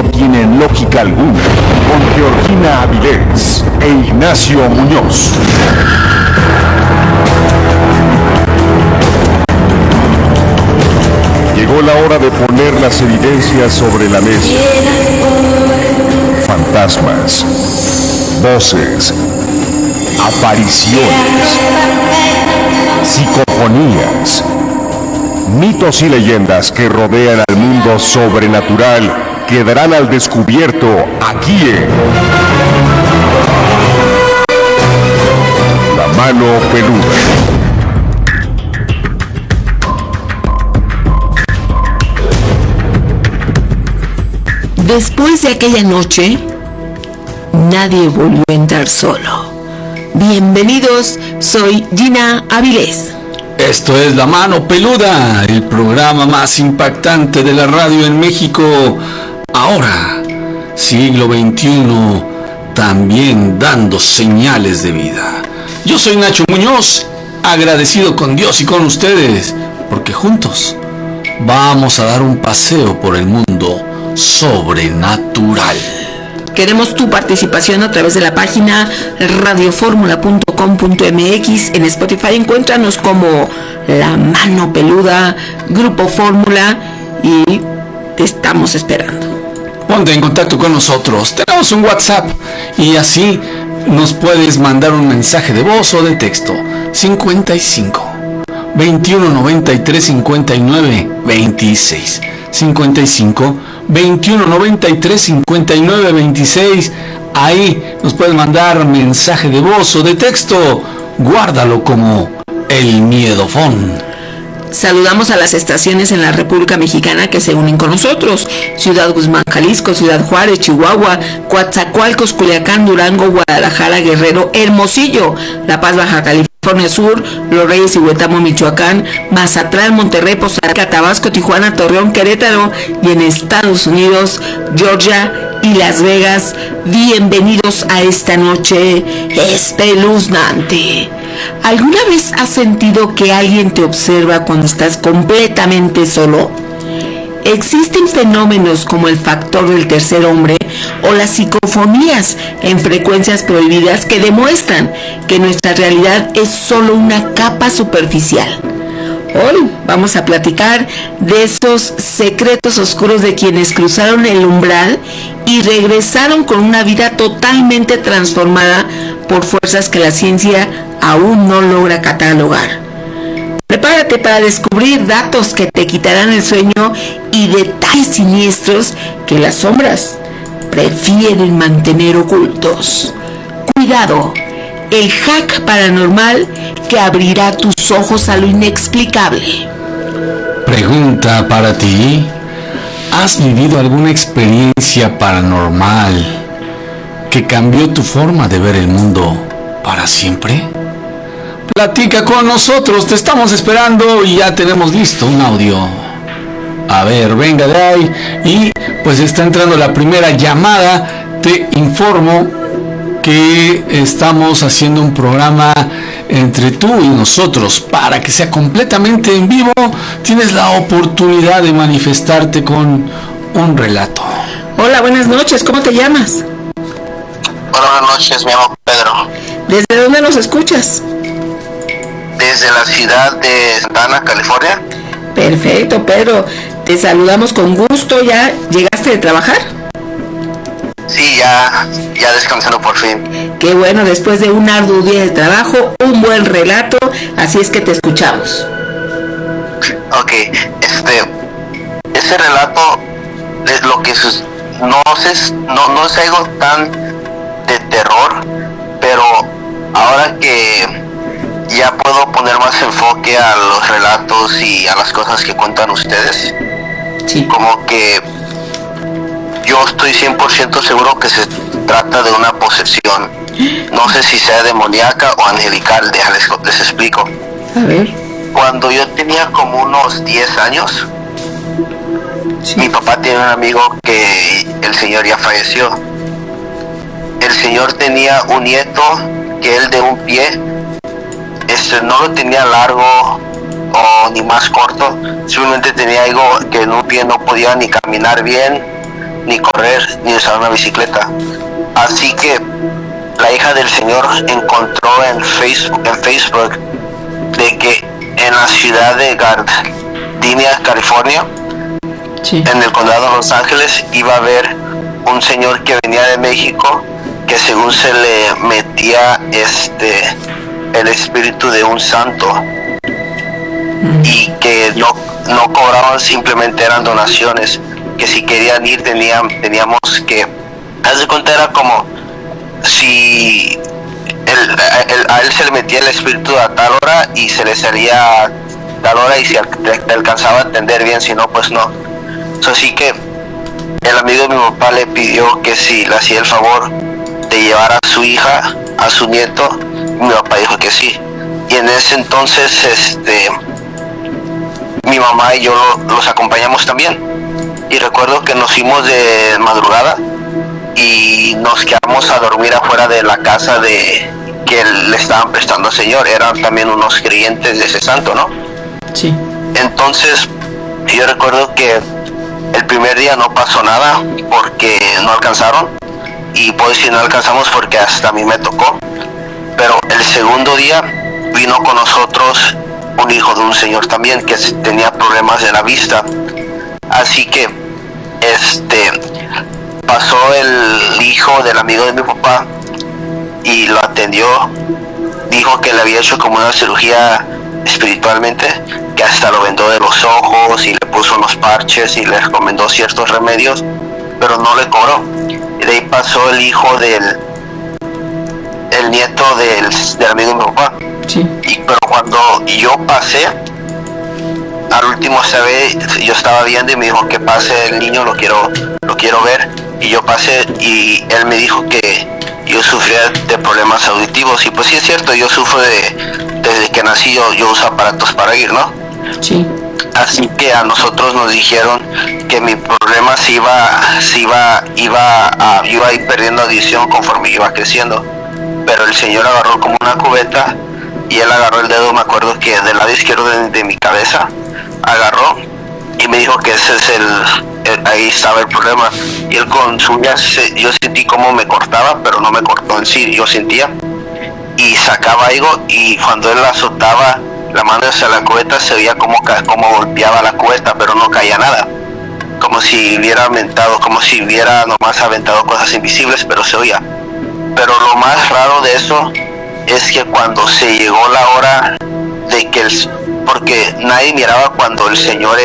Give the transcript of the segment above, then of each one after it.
no tienen lógica alguna, con Georgina Avilés e Ignacio Muñoz. Llegó la hora de poner las evidencias sobre la mesa. Fantasmas, voces, apariciones, psicofonías, mitos y leyendas que rodean al mundo sobrenatural quedarán al descubierto aquí en La Mano Peluda. Después de aquella noche, nadie volvió a entrar solo. Bienvenidos, soy Gina Avilés. Esto es La Mano Peluda, el programa más impactante de la radio en México. Ahora, siglo XXI, también dando señales de vida. Yo soy Nacho Muñoz, agradecido con Dios y con ustedes, porque juntos vamos a dar un paseo por el mundo sobrenatural. Queremos tu participación a través de la página radioformula.com.mx. En Spotify encuéntranos como La Mano Peluda, Grupo Fórmula, y te estamos esperando. Ponte en contacto con nosotros, tenemos un WhatsApp y así nos puedes mandar un mensaje de voz o de texto. 55 21 93 59 26 55 21 93 59 26. Ahí nos puedes mandar mensaje de voz o de texto. Guárdalo como el miedofón. Saludamos a las estaciones en la República Mexicana que se unen con nosotros: Ciudad Guzmán, Jalisco; Ciudad Juárez, Chihuahua; Coatzacoalcos, Culiacán, Durango, Guadalajara, Guerrero, Hermosillo; La Paz, Baja California Sur; Los Reyes y Huetamo, Michoacán; Mazatlán, Monterrey, Poza Rica, Tabasco, Tijuana, Torreón, Querétaro; y en Estados Unidos, Georgia y Las Vegas. Bienvenidos a esta noche espeluznante. ¿Alguna vez has sentido que alguien te observa cuando estás completamente solo? Existen fenómenos como el factor del tercer hombre o las psicofonías en frecuencias prohibidas que demuestran que nuestra realidad es solo una capa superficial. Hoy vamos a platicar de esos secretos oscuros de quienes cruzaron el umbral y regresaron con una vida totalmente transformada por fuerzas que la ciencia aún no logra catalogar. Prepárate para descubrir datos que te quitarán el sueño y detalles siniestros que las sombras prefieren mantener ocultos. Cuidado, el hack paranormal que abrirá tus ojos a lo inexplicable. Pregunta para ti: ¿has vivido alguna experiencia paranormal que cambió tu forma de ver el mundo para siempre? Platica con nosotros, te estamos esperando y ya tenemos listo un audio. A ver, venga de ahí. Y pues está entrando la primera llamada. Te informo que estamos haciendo un programa entre tú y nosotros para que sea completamente en vivo. Tienes la oportunidad de manifestarte con un relato. Hola, buenas noches, ¿cómo te llamas? Hola, buenas noches, me llamo Pedro. ¿Desde dónde nos escuchas? Desde la ciudad de Santa Ana, California. Perfecto, Pedro, te saludamos con gusto. ¿Ya llegaste de trabajar? Sí, ya descansando por fin. Qué bueno, después de un arduo día de trabajo, un buen relato, así es que te escuchamos. Ok, ese relato es lo que no es algo tan de terror, pero ahora que ya puedo poner más enfoque a los relatos y a las cosas que cuentan ustedes, Sí. Como que yo estoy 100% seguro que se trata de una posesión. No sé si sea demoníaca o angelical, les explico. A ver. Cuando yo tenía como unos 10 años, Sí. mi papá tiene un amigo que el señor ya falleció. El señor tenía un nieto que él de un pie, no lo tenía largo o ni más corto, simplemente tenía algo que en un pie no podía ni caminar bien, ni correr, ni usar una bicicleta. Así que la hija del señor encontró en Facebook de que en la ciudad de Gardenia, California, Sí. en el condado de Los Ángeles, iba a haber un señor que venía de México, que según se le metía el espíritu de un santo, y que no cobraban, simplemente eran donaciones, que si querían ir teníamos que, haz de cuenta, era como si a él se le metía el espíritu a tal hora y se le salía a tal hora, y si te alcanzaba a atender bien, si no, pues no. Así que el amigo de mi papá le pidió que si le hacía el favor de llevar a su hija, a su nieto. Mi papá dijo que sí, y en ese entonces mi mamá y yo los acompañamos también, y recuerdo que nos fuimos de madrugada y nos quedamos a dormir afuera de la casa que le estaban prestando al señor. Eran también unos creyentes de ese santo, ¿no? Sí. Entonces yo recuerdo que el primer día no pasó nada porque no alcanzaron, y puedo decir no alcanzamos porque hasta a mí me tocó. Pero el segundo día vino con nosotros un hijo de un señor también que tenía problemas de la vista. Así que pasó el hijo del amigo de mi papá y lo atendió. Dijo que le había hecho como una cirugía espiritualmente, que hasta lo vendó de los ojos y le puso unos parches y le recomendó ciertos remedios, pero no le cobró. Y de ahí pasó el hijo del nieto del amigo de mi papá. Sí. Pero cuando yo pasé, al último yo estaba viendo y me dijo que pase el niño, lo quiero ver. Y yo pasé y él me dijo que yo sufría de problemas auditivos, y pues sí es cierto, yo sufro desde que nací, yo uso aparatos para oír, ¿no? Sí. Así que a nosotros nos dijeron que mi problema iba a ir perdiendo audición conforme iba creciendo. Pero el señor agarró como una cubeta y él agarró el dedo, me acuerdo que del lado izquierdo de mi cabeza, agarró y me dijo que ese es ahí estaba el problema. Y él con su uña, yo sentí como me cortaba, pero no me cortó en sí, yo sentía, y sacaba algo, y cuando él azotaba la mano hacia la cubeta se veía como golpeaba la cubeta, pero no caía nada, como si hubiera aventado, como si hubiera nomás aventado cosas invisibles, pero se oía. Pero lo más raro de eso es que cuando se llegó la hora de que porque nadie miraba cuando el señor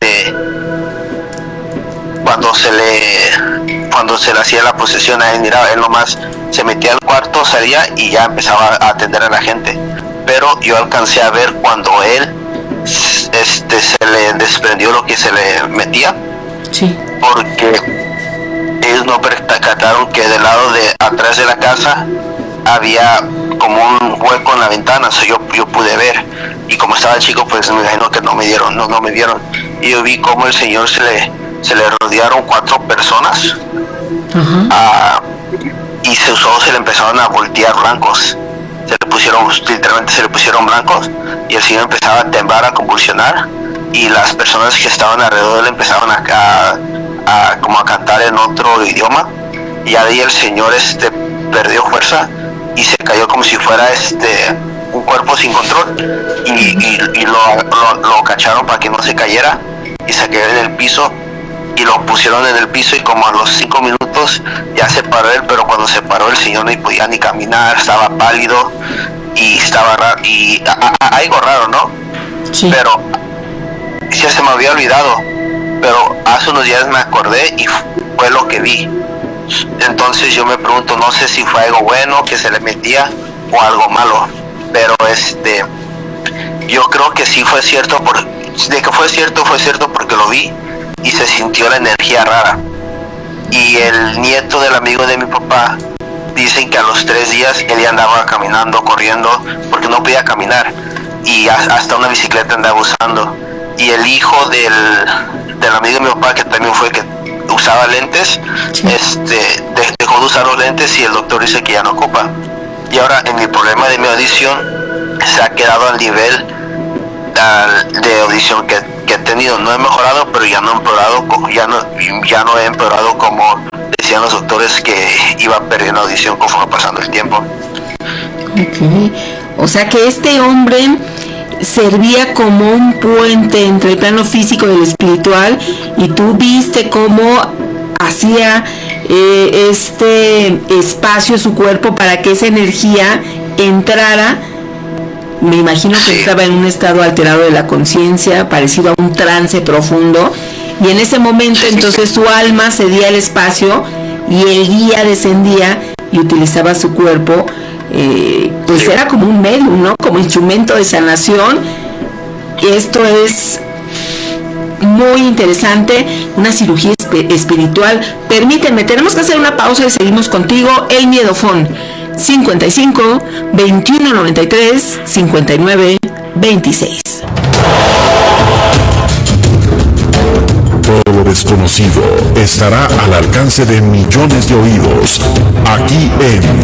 cuando se le hacía la posesión, nadie miraba, él nomás se metía al cuarto, salía y ya empezaba a atender a la gente. Pero yo alcancé a ver cuando él se le desprendió lo que se le metía. Sí. Porque ellos no percataron que del lado de atrás de la casa había como un hueco en la ventana, yo pude ver, y como estaba chico, pues me imagino que no me vieron, y yo vi como el señor se le rodearon 4 personas. Y sus ojos se le empezaron a voltear blancos, literalmente se le pusieron blancos, y el señor empezaba a temblar, a convulsionar, y las personas que estaban alrededor de él empezaron como a cantar en otro idioma, y ahí el señor perdió fuerza y se cayó como si fuera un cuerpo sin control, y lo cacharon para que no se cayera, y se quedó en el piso, y lo pusieron en el piso, y como a los 5 minutos ya se paró él, pero cuando se paró el señor no podía ni caminar, estaba pálido y estaba raro, y algo raro, ¿no? Sí. Pero ya se me había olvidado, pero hace unos días me acordé y fue lo que vi. Entonces yo me pregunto, no sé si fue algo bueno que se le metía o algo malo, pero yo creo que sí fue cierto, de que fue cierto porque lo vi y se sintió la energía rara. Y el nieto del amigo de mi papá, dicen que a los 3 días él ya andaba caminando, corriendo, porque no podía caminar, y hasta una bicicleta andaba usando. Y el hijo del amigo de mi papá, que también fue que usaba lentes, sí, dejó de usar los lentes, y el doctor dice que ya no ocupa. Y ahora en mi problema de mi audición se ha quedado al nivel de audición que he tenido. No he mejorado, pero ya no he empeorado, ya no he empeorado como decían los doctores que iba perdiendo audición conforme pasando el tiempo. Ok. O sea que este hombre servía como un puente entre el plano físico y el espiritual, y tú viste cómo hacía este espacio su cuerpo para que esa energía entrara. Me imagino que estaba en un estado alterado de la conciencia, parecido a un trance profundo, y en ese momento entonces su alma cedía el espacio y el guía descendía y utilizaba su cuerpo, pues era como un medium, ¿no? Como instrumento de sanación. Esto es muy interesante, una cirugía espiritual. Permíteme, tenemos que hacer una pausa y seguimos contigo. El Miedofón 55 21 93 59 26. Todo lo desconocido estará al alcance de millones de oídos, aquí en